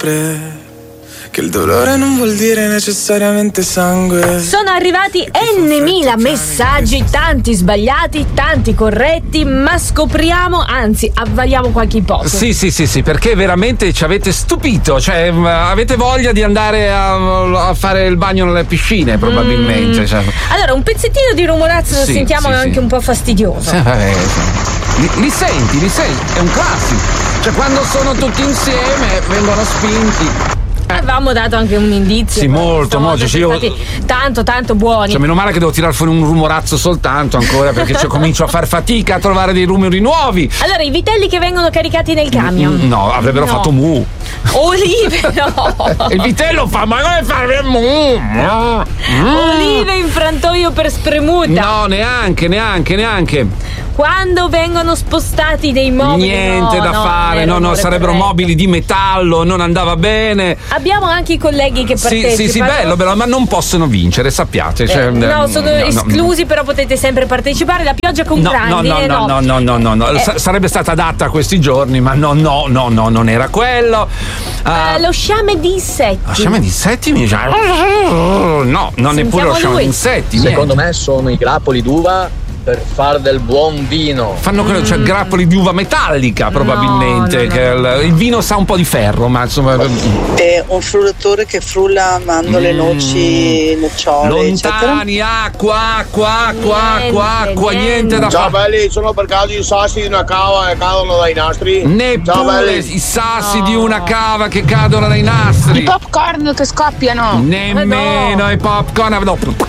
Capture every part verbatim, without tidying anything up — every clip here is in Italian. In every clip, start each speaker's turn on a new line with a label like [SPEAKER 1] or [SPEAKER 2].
[SPEAKER 1] scopre che il dolore non vuol dire necessariamente sangue.
[SPEAKER 2] Sono arrivati n mila messaggi, tanti sbagliati, tanti corretti, ma scopriamo, anzi avvaliamo qualche ipotesi.
[SPEAKER 3] Sì, sì, sì, sì, perché veramente ci avete stupito, cioè avete voglia di andare a, a fare il bagno nelle piscine, probabilmente. Mm. Cioè.
[SPEAKER 2] Allora, un pezzettino di rumorazzo lo sì, sentiamo sì, è anche sì. un po' fastidioso.
[SPEAKER 3] Sì, vabbè, sì. Li, li senti, li senti, è un classico. Cioè quando sono tutti insieme vengono spinti.
[SPEAKER 2] Avevamo dato anche un indizio.
[SPEAKER 3] Sì, molto, molto. Cioè io...
[SPEAKER 2] tanto, tanto buoni.
[SPEAKER 3] Cioè, meno male che devo tirare fuori un rumorazzo soltanto ancora, perché cioè, comincio a far fatica a trovare dei rumori nuovi.
[SPEAKER 2] Allora, i vitelli che vengono caricati nel camion.
[SPEAKER 3] No, avrebbero no. fatto mu.
[SPEAKER 2] Olive, no.
[SPEAKER 3] Il vitello fa, ma come fare mu?
[SPEAKER 2] Mm. Olive in frantoio per spremuta.
[SPEAKER 3] No, neanche, neanche, neanche.
[SPEAKER 2] Quando vengono spostati dei mobili,
[SPEAKER 3] niente
[SPEAKER 2] no,
[SPEAKER 3] da
[SPEAKER 2] no,
[SPEAKER 3] fare, no, no, sarebbero corretto. Mobili di metallo, non andava bene.
[SPEAKER 2] Abbiamo anche i colleghi che partecipano.
[SPEAKER 3] Sì, sì, sì, bello, bello, ma non possono vincere, sappiate. Cioè,
[SPEAKER 2] eh, no, sono no, esclusi,
[SPEAKER 3] no.
[SPEAKER 2] Però potete sempre partecipare. La pioggia con
[SPEAKER 3] no,
[SPEAKER 2] grandine,
[SPEAKER 3] no, no, no, no, no, no, no, no. Eh. Sarebbe stata adatta a questi giorni, ma no, no, no, no, non era quello.
[SPEAKER 2] Uh, uh, lo sciame di insetti.
[SPEAKER 3] Lo sciame di insetti? No, non Sentiamo neppure lo sciame lui. Di insetti.
[SPEAKER 4] Secondo niente. Me sono i grappoli d'uva per far del buon vino.
[SPEAKER 3] Fanno quello, cioè grappoli di uva metallica probabilmente, no, no, che no. Il, il vino sa un po' di ferro, ma insomma.
[SPEAKER 5] È un frullatore che frulla mandorle, mm. noci, nocciole.
[SPEAKER 3] Lontani, eccetera. acqua, acqua, acqua, niente, acqua, acqua, niente, niente da fare.
[SPEAKER 6] Ciao belli, sono per caso i sassi di una cava che cadono dai nastri?
[SPEAKER 3] Neppure i sassi no. di una cava che cadono dai nastri.
[SPEAKER 7] I popcorn che scoppiano.
[SPEAKER 3] Nemmeno no. i popcorn. No.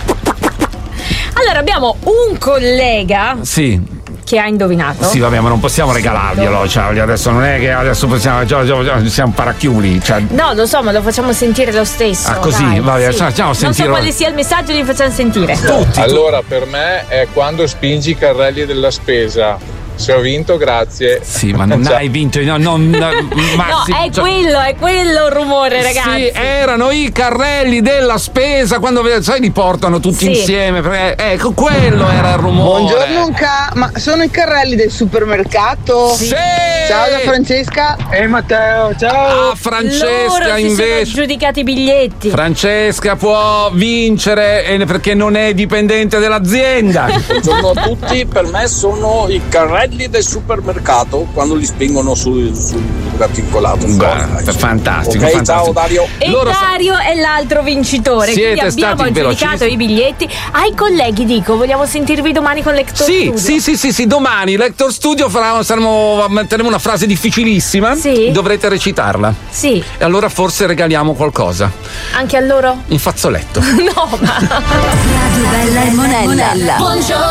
[SPEAKER 2] Allora abbiamo un collega
[SPEAKER 3] sì.
[SPEAKER 2] che ha indovinato.
[SPEAKER 3] Sì, vabbè, ma non possiamo regalarglielo, cioè, adesso non è che adesso possiamo, cioè, cioè, siamo paracchiuli. Cioè.
[SPEAKER 2] No, lo so, ma lo facciamo sentire lo stesso.
[SPEAKER 3] Ah, così,
[SPEAKER 2] dai,
[SPEAKER 3] vabbè,
[SPEAKER 2] sì.
[SPEAKER 3] facciamo
[SPEAKER 2] non
[SPEAKER 3] sentire.
[SPEAKER 2] Non so quale sia il messaggio, li facciamo sentire.
[SPEAKER 3] Tutti.
[SPEAKER 8] Allora, per me è quando spingi i carrelli della spesa. Se ho vinto, grazie.
[SPEAKER 3] Sì, ma non hai vinto. No, non, ma
[SPEAKER 2] no
[SPEAKER 3] sì,
[SPEAKER 2] è
[SPEAKER 3] cioè,
[SPEAKER 2] quello, è quello il rumore, ragazzi.
[SPEAKER 3] Sì, erano i carrelli della spesa quando sai li portano tutti sì. insieme. Ecco, quello era il rumore.
[SPEAKER 9] Buongiorno, ca- ma sono i carrelli del supermercato?
[SPEAKER 3] Sì.
[SPEAKER 9] Ciao da Francesca.
[SPEAKER 6] E Matteo, ciao.
[SPEAKER 3] Ah, Francesca
[SPEAKER 2] Loro
[SPEAKER 3] invece.
[SPEAKER 2] Si sono giudicati i biglietti.
[SPEAKER 3] Francesca può vincere perché non è dipendente dell'azienda.
[SPEAKER 4] Buongiorno a tutti, per me sono i carrelli del supermercato quando li spingono sul, sul graticolato.
[SPEAKER 3] Beh, fantastico,
[SPEAKER 4] okay,
[SPEAKER 3] fantastico.
[SPEAKER 4] Ciao Dario.
[SPEAKER 2] E
[SPEAKER 3] Loro
[SPEAKER 2] Dario sa- è l'altro vincitore.
[SPEAKER 3] Siete
[SPEAKER 2] quindi abbiamo aggiudicato i biglietti ai colleghi. Dico, vogliamo sentirvi domani con Lector
[SPEAKER 3] sì,
[SPEAKER 2] Studio?
[SPEAKER 3] Sì, sì, sì, sì, domani Lector Studio farà, saremo, metteremo una frase difficilissima.
[SPEAKER 2] Sì.
[SPEAKER 3] Dovrete recitarla.
[SPEAKER 2] Sì.
[SPEAKER 3] E allora forse regaliamo qualcosa.
[SPEAKER 2] Anche a loro?
[SPEAKER 3] Un fazzoletto.
[SPEAKER 2] No, ma
[SPEAKER 10] Radio Bella e Monella. Buongiorno.